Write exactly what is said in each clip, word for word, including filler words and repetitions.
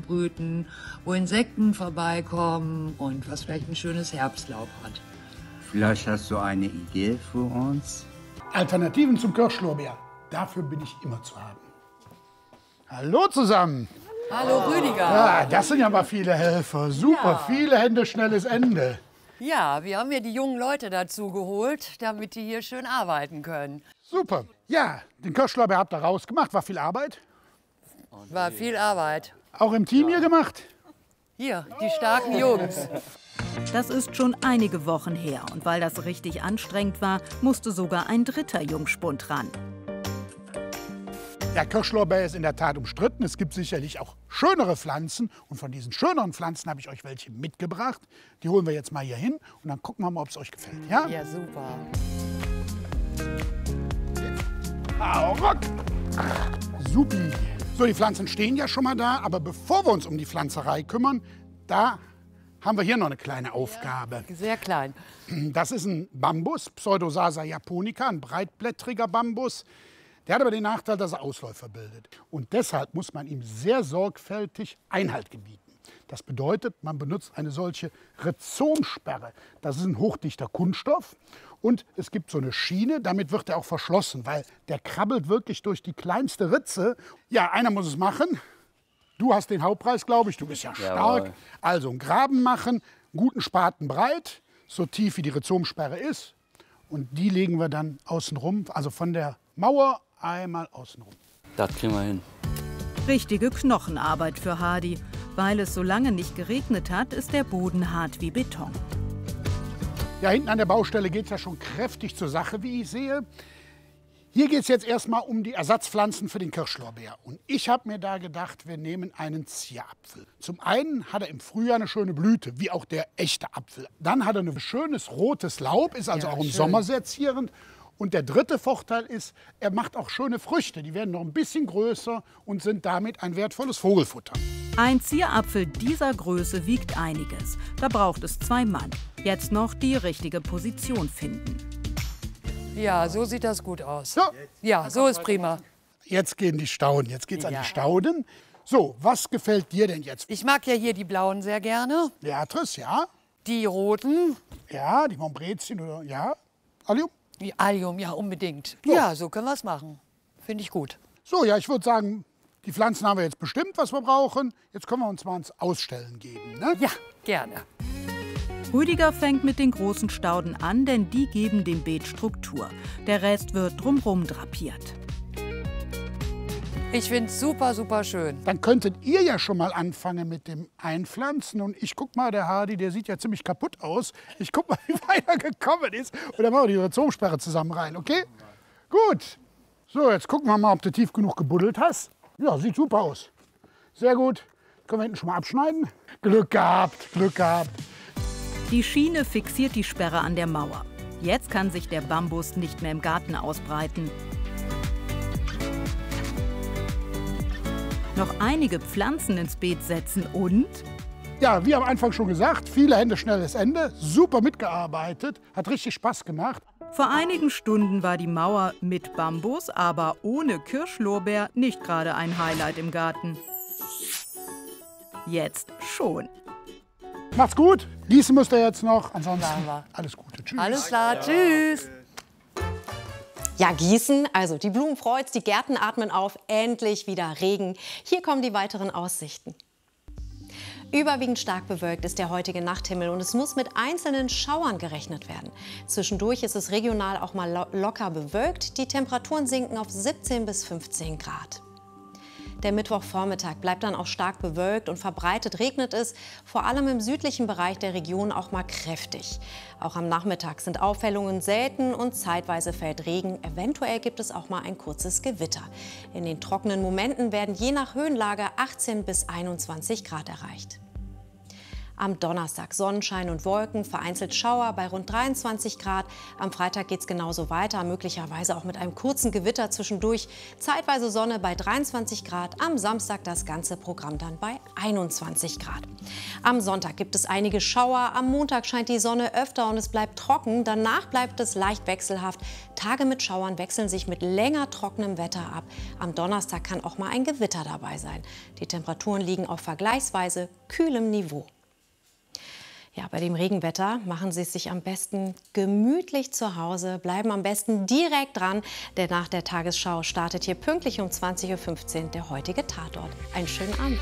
brüten, wo Insekten vorbeikommen und was vielleicht ein schönes Herbstlaub hat. Vielleicht hast du eine Idee für uns? Alternativen zum Kirschlorbeer. Dafür bin ich immer zu haben. Hallo zusammen. Hallo Rüdiger. Ja, das sind ja mal viele Helfer. Super, Ja. viele Hände, schnelles Ende. Ja, wir haben hier die jungen Leute dazu geholt, damit die hier schön arbeiten können. Super. Ja, den Kirschlorbeer habt ihr rausgemacht. War viel Arbeit. War viel Arbeit. Auch im Team hier gemacht? Hier, die starken Jungs. Das ist schon einige Wochen her. Und weil das richtig anstrengend war, musste sogar ein dritter Jungspund ran. Der Kirschlorbeer ist in der Tat umstritten. Es gibt sicherlich auch schönere Pflanzen. Und von diesen schöneren Pflanzen habe ich euch welche mitgebracht. Die holen wir jetzt mal hier hin und dann gucken wir mal, ob es euch gefällt. Ja? Ja, super. Hau ruck! Supi. So, die Pflanzen stehen ja schon mal da. Aber bevor wir uns um die Pflanzerei kümmern, da haben wir hier noch eine kleine Aufgabe. Sehr klein. Das ist ein Bambus, Pseudosasa japonica, ein breitblättriger Bambus. Der hat aber den Nachteil, dass er Ausläufer bildet. Und deshalb muss man ihm sehr sorgfältig Einhalt gebieten. Das bedeutet, man benutzt eine solche Rhizomsperre. Das ist ein hochdichter Kunststoff. Und es gibt so eine Schiene, damit wird er auch verschlossen, weil der krabbelt wirklich durch die kleinste Ritze. Ja, einer muss es machen. Du hast den Hauptpreis, glaube ich. Du bist ja stark. Jawohl. Also einen Graben machen, einen guten Spaten breit, so tief wie die Rhizomsperre ist. Und die legen wir dann außen rum, also von der Mauer einmal außen rum. Das kriegen wir hin. Richtige Knochenarbeit für Hardy. Weil es so lange nicht geregnet hat, ist der Boden hart wie Beton. Ja, hinten an der Baustelle geht es ja schon kräftig zur Sache, wie ich sehe. Hier geht es jetzt erstmal um die Ersatzpflanzen für den Kirschlorbeer. Und ich habe mir da gedacht, wir nehmen einen Zierapfel. Zum einen hat er im Frühjahr eine schöne Blüte, wie auch der echte Apfel. Dann hat er ein schönes rotes Laub, ist also Ja, auch im schön. Sommer sehr zierend. Und der dritte Vorteil ist, er macht auch schöne Früchte. Die werden noch ein bisschen größer und sind damit ein wertvolles Vogelfutter. Ein Zierapfel dieser Größe wiegt einiges. Da braucht es zwei Mann. Jetzt noch die richtige Position finden. Ja, so sieht das gut aus. So, Ja, so ist prima. jetzt gehen die Stauden. Jetzt geht's an Ja. die Stauden. So, was gefällt dir denn jetzt? Ich mag ja hier die blauen sehr gerne. Beatrice, ja? Die roten. Ja, die Montbrezien oder ja? Allium? Die Allium, ja, unbedingt. So. Ja, so können wir es machen. Finde ich gut. So, ja, ich würde sagen, die Pflanzen haben wir jetzt bestimmt, was wir brauchen. Jetzt können wir uns mal ins Ausstellen geben. Ne? Ja, gerne. Rüdiger fängt mit den großen Stauden an, denn die geben dem Beet Struktur. Der Rest wird drumherum drapiert. Ich finde es super, super schön. Dann könntet ihr ja schon mal anfangen mit dem Einpflanzen. Und ich guck mal, der Hardy, der sieht ja ziemlich kaputt aus. Ich guck mal, wie weit er gekommen ist. Und dann machen wir die Rhizomsperre zusammen rein, okay? Gut. So, jetzt gucken wir mal, ob du tief genug gebuddelt hast. Ja, sieht super aus. Sehr gut. Können wir hinten schon mal abschneiden? Glück gehabt, Glück gehabt. Die Schiene fixiert die Sperre an der Mauer. Jetzt kann sich der Bambus nicht mehr im Garten ausbreiten. Noch einige Pflanzen ins Beet setzen und Ja, wie am Anfang schon gesagt, viele Hände, schnelles Ende. Super mitgearbeitet, hat richtig Spaß gemacht. vor einigen Stunden war die Mauer mit Bambus, aber ohne Kirschlorbeer nicht gerade ein Highlight im Garten. Jetzt schon. Macht's gut. Gießen müsst ihr jetzt noch. Ansonsten Machen wir. alles Gute. Tschüss. Alles klar, tschüss. Ja, gießen, also die Blumen freut's, die Gärten atmen auf, endlich wieder Regen. Hier kommen die weiteren Aussichten. Überwiegend stark bewölkt ist der heutige Nachthimmel und es muss mit einzelnen Schauern gerechnet werden. Zwischendurch ist es regional auch mal lo locker bewölkt. Die Temperaturen sinken auf siebzehn bis fünfzehn Grad. Der Mittwochvormittag bleibt dann auch stark bewölkt und verbreitet regnet es, vor allem im südlichen Bereich der Region auch mal kräftig. Auch am Nachmittag sind Aufhellungen selten und zeitweise fällt Regen. Eventuell gibt es auch mal ein kurzes Gewitter. In den trockenen Momenten werden je nach Höhenlage achtzehn bis einundzwanzig Grad erreicht. Am Donnerstag Sonnenschein und Wolken, vereinzelt Schauer bei rund dreiundzwanzig Grad. Am Freitag geht es genauso weiter, möglicherweise auch mit einem kurzen Gewitter zwischendurch. Zeitweise Sonne bei dreiundzwanzig Grad. Am Samstag das ganze Programm dann bei einundzwanzig Grad. Am Sonntag gibt es einige Schauer. Am Montag scheint die Sonne öfter und es bleibt trocken. Danach bleibt es leicht wechselhaft. Tage mit Schauern wechseln sich mit länger trockenem Wetter ab. Am Donnerstag kann auch mal ein Gewitter dabei sein. Die Temperaturen liegen auf vergleichsweise kühlem Niveau. Ja, bei dem Regenwetter machen Sie es sich am besten gemütlich zu Hause, bleiben am besten direkt dran, denn nach der Tagesschau startet hier pünktlich um zwanzig Uhr fünfzehn der heutige Tatort. Einen schönen Abend.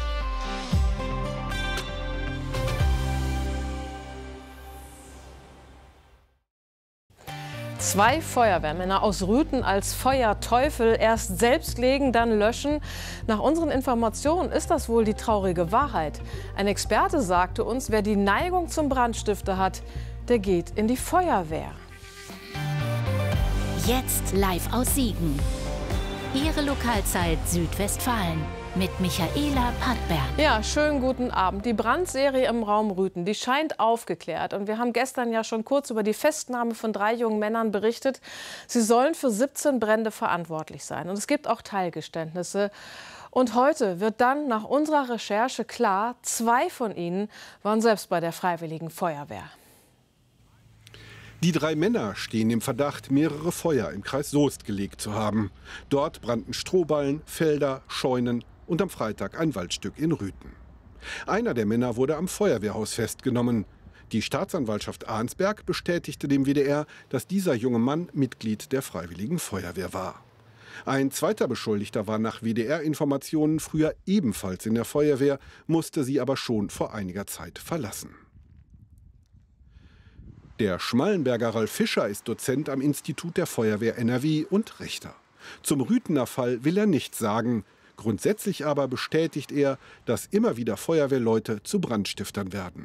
Zwei Feuerwehrmänner aus Rüthen als Feuerteufel erst selbst legen, dann löschen. Nach unseren Informationen ist das wohl die traurige Wahrheit. Ein Experte sagte uns, wer die Neigung zum Brandstifter hat, der geht in die Feuerwehr. Jetzt live aus Siegen. Ihre Lokalzeit Südwestfalen mit Michaela Pattberg. Ja, schönen guten Abend. Die Brandserie im Raum Rüthen, die scheint aufgeklärt. Und wir haben gestern ja schon kurz über die Festnahme von drei jungen Männern berichtet. Sie sollen für siebzehn Brände verantwortlich sein. Und es gibt auch Teilgeständnisse. Und heute wird dann nach unserer Recherche klar, zwei von ihnen waren selbst bei der Freiwilligen Feuerwehr. Die drei Männer stehen im Verdacht, mehrere Feuer im Kreis Soest gelegt zu haben. Dort brannten Strohballen, Felder, Scheunen und am Freitag ein Waldstück in Rüthen. Einer der Männer wurde am Feuerwehrhaus festgenommen. Die Staatsanwaltschaft Arnsberg bestätigte dem W D R, dass dieser junge Mann Mitglied der Freiwilligen Feuerwehr war. Ein zweiter Beschuldigter war nach W D R-Informationen früher ebenfalls in der Feuerwehr, musste sie aber schon vor einiger Zeit verlassen. Der Schmallenberger Ralf Fischer ist Dozent am Institut der Feuerwehr N R W und Richter. Zum Rüthener Fall will er nichts sagen. Grundsätzlich aber bestätigt er, dass immer wieder Feuerwehrleute zu Brandstiftern werden.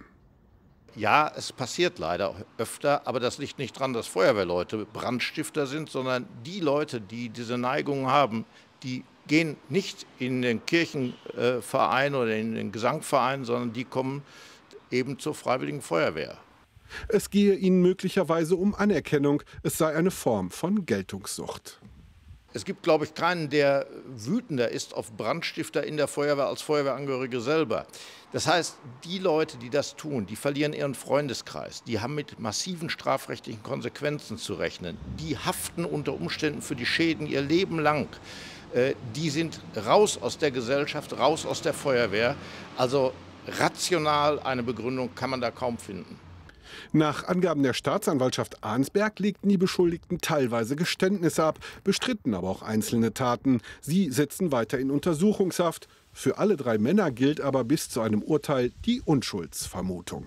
Ja, es passiert leider öfter, aber das liegt nicht daran, dass Feuerwehrleute Brandstifter sind, sondern die Leute, die diese Neigung haben, die gehen nicht in den Kirchenverein oder in den Gesangverein, sondern die kommen eben zur Freiwilligen Feuerwehr. Es gehe ihnen möglicherweise um Anerkennung, es sei eine Form von Geltungssucht. Es gibt, glaube ich, keinen, der wütender ist auf Brandstifter in der Feuerwehr als Feuerwehrangehörige selber. Das heißt, die Leute, die das tun, die verlieren ihren Freundeskreis. Die haben mit massiven strafrechtlichen Konsequenzen zu rechnen. Die haften unter Umständen für die Schäden ihr Leben lang. Die sind raus aus der Gesellschaft, raus aus der Feuerwehr. Also rational eine Begründung kann man da kaum finden. Nach Angaben der Staatsanwaltschaft Arnsberg legten die Beschuldigten teilweise Geständnisse ab, bestritten aber auch einzelne Taten. Sie sitzen weiter in Untersuchungshaft. Für alle drei Männer gilt aber bis zu einem Urteil die Unschuldsvermutung.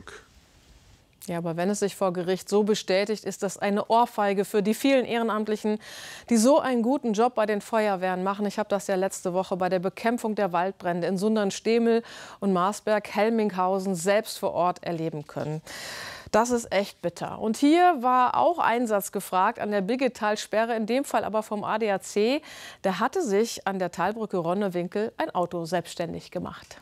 Ja, aber wenn es sich vor Gericht so bestätigt, ist das eine Ohrfeige für die vielen Ehrenamtlichen, die so einen guten Job bei den Feuerwehren machen. Ich habe das ja letzte Woche bei der Bekämpfung der Waldbrände in Sundern-Stemel und Marsberg-Helminghausen selbst vor Ort erleben können. Das ist echt bitter. Und hier war auch Einsatz gefragt an der Biggetalsperre, in dem Fall aber vom A D A C. Der hatte sich an der Talbrücke Ronnewinkel ein Auto selbstständig gemacht.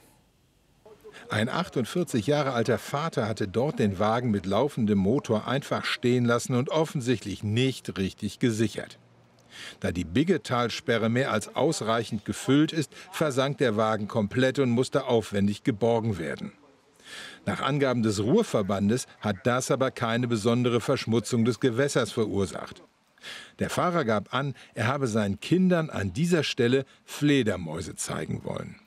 Ein achtundvierzig Jahre alter Vater hatte dort den Wagen mit laufendem Motor einfach stehen lassen und offensichtlich nicht richtig gesichert. Da die Biggetalsperre mehr als ausreichend gefüllt ist, versank der Wagen komplett und musste aufwendig geborgen werden. Nach Angaben des Ruhrverbandes hat das aber keine besondere Verschmutzung des Gewässers verursacht. Der Fahrer gab an, er habe seinen Kindern an dieser Stelle Fledermäuse zeigen wollen.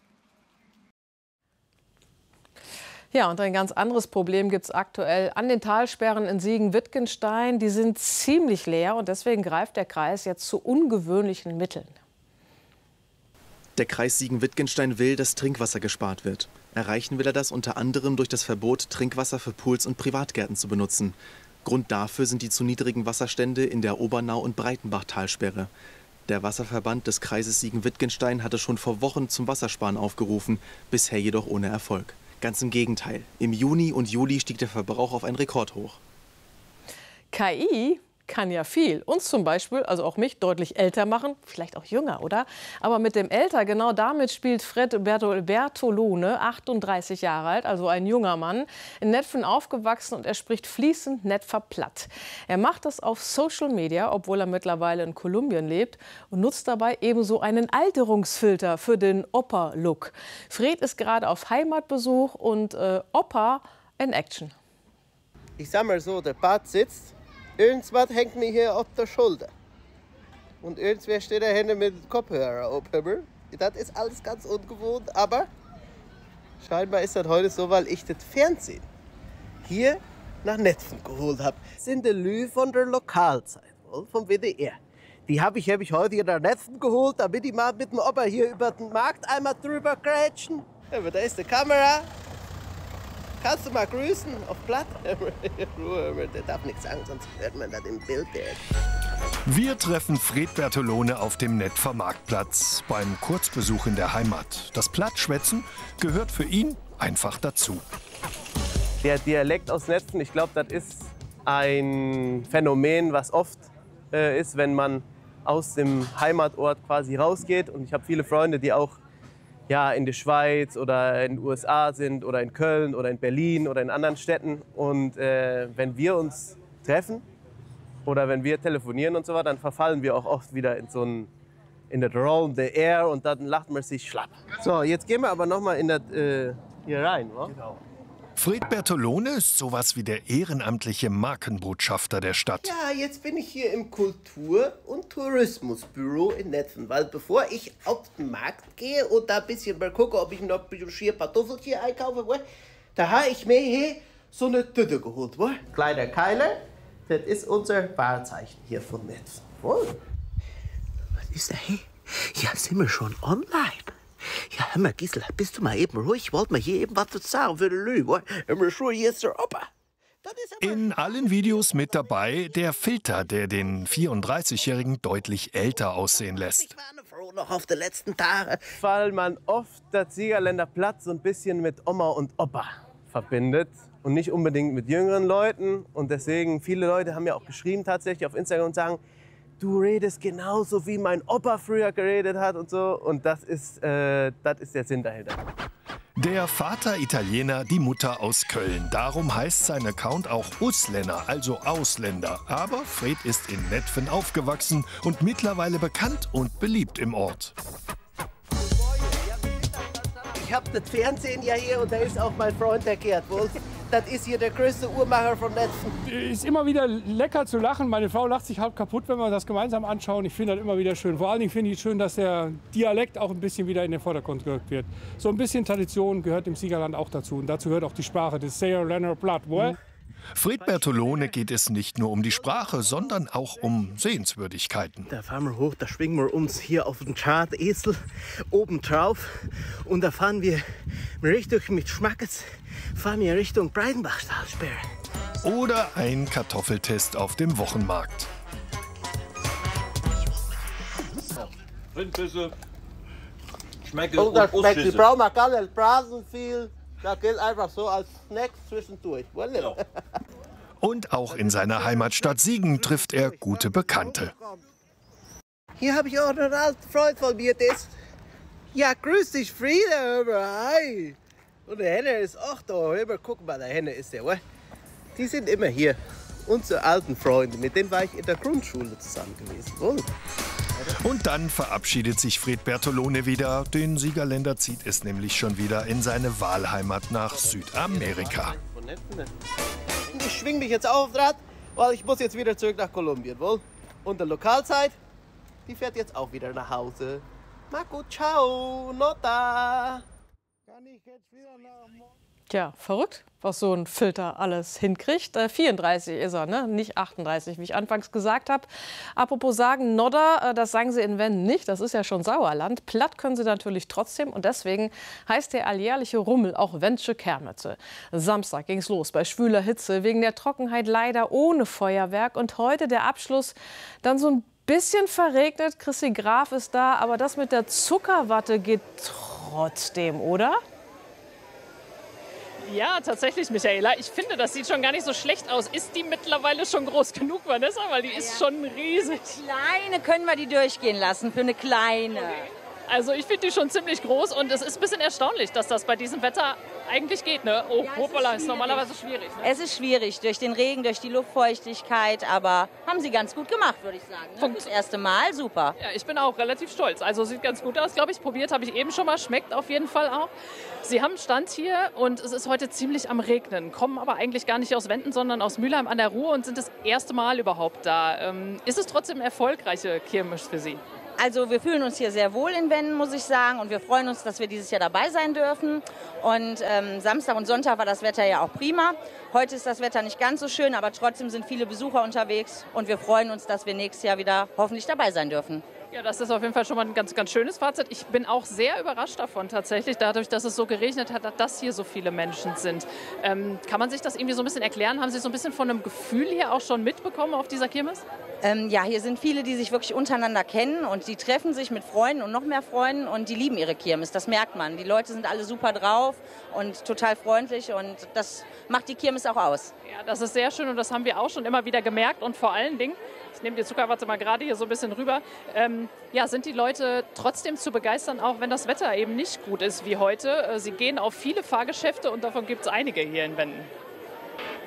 Ja, und ein ganz anderes Problem gibt es aktuell an den Talsperren in Siegen-Wittgenstein. Die sind ziemlich leer und deswegen greift der Kreis jetzt zu ungewöhnlichen Mitteln. Der Kreis Siegen-Wittgenstein will, dass Trinkwasser gespart wird. Erreichen will er das unter anderem durch das Verbot, Trinkwasser für Pools und Privatgärten zu benutzen. Grund dafür sind die zu niedrigen Wasserstände in der Obernau- und Breitenbach-Talsperre. Der Wasserverband des Kreises Siegen-Wittgenstein hatte schon vor Wochen zum Wassersparen aufgerufen, bisher jedoch ohne Erfolg. Ganz im Gegenteil. Im Juni und Juli stieg der Verbrauch auf einen Rekord hoch. K I kann ja viel. Uns zum Beispiel, also auch mich, deutlich älter machen, vielleicht auch jünger, oder? Aber mit dem Älter, genau damit spielt Fred Bertolone, achtunddreißig Jahre alt, also ein junger Mann, in Netphen aufgewachsen und er spricht fließend Netpher platt. Er macht das auf Social Media, obwohl er mittlerweile in Kolumbien lebt und nutzt dabei ebenso einen Alterungsfilter für den Opa-Look. Fred ist gerade auf Heimatbesuch und äh, Opa in Action. Ich sag mal so, der Bart sitzt, irgendwas hängt mir hier auf der Schulter. Und irgendwer steht da hinten mit dem Kopfhörer auf. Das ist alles ganz ungewohnt, aber scheinbar ist das heute so, weil ich das Fernsehen hier nach Netphen geholt habe. Das sind die Lü von der Lokalzeit, vom W D R. Die habe ich, hab ich heute hier nach Netphen geholt, damit die mal mit dem Opa hier über den Markt einmal drüber grätschen. Aber da ist die Kamera. Kannst du mal grüßen auf Blatt? Ruhe, der darf nichts sagen, sonst hört man das im Bild. Wir treffen Fred Bertolone auf dem Netpher Marktplatz beim Kurzbesuch in der Heimat. Das Plattschwätzen gehört für ihn einfach dazu. Der Dialekt aus Netphen, ich glaube, das ist ein Phänomen, was oft äh, ist, wenn man aus dem Heimatort quasi rausgeht. Und ich habe viele Freunde, die auch ja, in der Schweiz oder in den U S A sind oder in Köln oder in Berlin oder in anderen Städten. Und äh, wenn wir uns treffen oder wenn wir telefonieren und so weiter, dann verfallen wir auch oft wieder in so ein in das Roll the Air und dann lacht man sich schlapp. So, jetzt gehen wir aber noch mal in das äh, hier rein, wa? Genau. Fred Bertolone ist sowas wie der ehrenamtliche Markenbotschafter der Stadt. Ja, jetzt bin ich hier im Kultur- und Tourismusbüro in Netphen, weil bevor ich auf den Markt gehe und da ein bisschen mal gucke, ob ich noch ein bisschen schier Kartoffelchen einkaufe, da habe ich mir hier so eine Tüte geholt. Kleiner Keiler, das ist unser Wahrzeichen hier von Netphen. Was ist da hier? Ja, sind wir schon online? Ja, hör mal, Gisela, bist du mal eben ruhig? Ich wollte mal hier eben was sagen für die Lü. Hör mal schon, hier ist der Opa. In allen Videos mit dabei der Filter, der den vierunddreißigjährigen deutlich älter aussehen lässt. Noch auf die letzten Tage. Weil man oft das Siegerländer Platz so ein bisschen mit Oma und Opa verbindet und nicht unbedingt mit jüngeren Leuten. Und deswegen, viele Leute haben ja auch geschrieben tatsächlich auf Instagram und sagen, du redest genauso, wie mein Opa früher geredet hat und so. Und das ist, äh, das ist der Sinn dahinter. Der Vater Italiener, die Mutter aus Köln. Darum heißt sein Account auch Usländer, also Ausländer. Aber Fred ist in Netphen aufgewachsen und mittlerweile bekannt und beliebt im Ort. Ich habe das Fernsehen ja hier und da ist auch mein Freund, der Gerd Wolf. Das ist hier der größte Uhrmacher von Netphen. Ist immer wieder lecker zu lachen. Meine Frau lacht sich halb kaputt, wenn wir das gemeinsam anschauen. Ich finde das immer wieder schön. Vor allen Dingen finde ich es schön, dass der Dialekt auch ein bisschen wieder in den Vordergrund gerückt wird. So ein bisschen Tradition gehört im Siegerland auch dazu. Und dazu gehört auch die Sprache des Siegerländer Platt. Mhm. Fred Bertolone geht es nicht nur um die Sprache, sondern auch um Sehenswürdigkeiten. Da fahren wir hoch, da schwingen wir uns hier auf den Chart-Esel oben drauf. Und da fahren wir richtig mit Schmackes, fahren wir Richtung Breidenbach-Talsperre. Oder ein Kartoffeltest auf dem Wochenmarkt. Rindbisse, schmecke und das und schmeckt, die brauchen wir gar nicht braten viel. Das geht einfach so als Snack zwischendurch. Ja. Und auch in seiner Heimatstadt Siegen trifft er gute Bekannte. Hier habe ich auch einen alten Freund von mir, der ist... Ja, grüß dich, Frieda, hi. Und der Henne ist auch da. Guck mal, der Henne ist der, oder? Die sind immer hier. Unsere alten Freunde, mit denen war ich in der Grundschule zusammen gewesen. Und Und dann verabschiedet sich Fred Bertolone wieder. Den Siegerländer zieht es nämlich schon wieder in seine Wahlheimat nach Südamerika. Ich schwing mich jetzt auf das Rad, weil ich muss jetzt wieder zurück nach Kolumbien, wohl? Und die Lokalzeit, die fährt jetzt auch wieder nach Hause. Marco, ciao, nota. Tja, verrückt, was so ein Filter alles hinkriegt. Äh, vierunddreißig ist er, ne? Nicht achtunddreißig, wie ich anfangs gesagt habe. Apropos sagen, Nodder, äh, das sagen sie in Wendt nicht, das ist ja schon Sauerland. Platt können sie natürlich trotzdem und deswegen heißt der alljährliche Rummel auch Wendsche Kermesse. Samstag ging's los bei schwüler Hitze, wegen der Trockenheit leider ohne Feuerwerk. Und heute der Abschluss dann so ein bisschen verregnet. Chrissy Graf ist da, aber das mit der Zuckerwatte geht trotzdem, oder? Ja, tatsächlich, Michaela. Ich finde, das sieht schon gar nicht so schlecht aus. Ist die mittlerweile schon groß genug, Vanessa? Weil die ist schon riesig. Kleine können wir die durchgehen lassen, für eine kleine. Okay. Also ich finde die schon ziemlich groß und es ist ein bisschen erstaunlich, dass das bei diesem Wetter eigentlich geht. Ne? Oh, ja, hoppala, ist, ist normalerweise schwierig. Ne? Es ist schwierig, durch den Regen, durch die Luftfeuchtigkeit, aber haben sie ganz gut gemacht, würde ich sagen. Ne? Das erste Mal, super. Ja, ich bin auch relativ stolz. Also sieht ganz gut aus, glaube ich. Probiert habe ich eben schon mal, schmeckt auf jeden Fall auch. Sie haben einen Stand hier und es ist heute ziemlich am Regnen, kommen aber eigentlich gar nicht aus Wenden, sondern aus Mülheim an der Ruhr und sind das erste Mal überhaupt da. Ähm, ist es trotzdem eine erfolgreiche Kirmes für Sie? Also wir fühlen uns hier sehr wohl in Wenden, muss ich sagen. Und wir freuen uns, dass wir dieses Jahr dabei sein dürfen. Und ähm, Samstag und Sonntag war das Wetter ja auch prima. Heute ist das Wetter nicht ganz so schön, aber trotzdem sind viele Besucher unterwegs. Und wir freuen uns, dass wir nächstes Jahr wieder hoffentlich dabei sein dürfen. Ja, das ist auf jeden Fall schon mal ein ganz, ganz schönes Fazit. Ich bin auch sehr überrascht davon tatsächlich, dadurch, dass es so geregnet hat, dass hier so viele Menschen sind. Ähm, kann man sich das irgendwie so ein bisschen erklären? Haben Sie so ein bisschen von einem Gefühl hier auch schon mitbekommen auf dieser Kirmes? Ähm, ja, hier sind viele, die sich wirklich untereinander kennen und die treffen sich mit Freunden und noch mehr Freunden und die lieben ihre Kirmes. Das merkt man. Die Leute sind alle super drauf und total freundlich und das macht die Kirmes auch aus. Ja, das ist sehr schön und das haben wir auch schon immer wieder gemerkt und vor allen Dingen, ich nehme die Zuckerwatte mal gerade hier so ein bisschen rüber, ähm, ja, sind die Leute trotzdem zu begeistern, auch wenn das Wetter eben nicht gut ist wie heute. Sie gehen auf viele Fahrgeschäfte und davon gibt es einige hier in Wenden.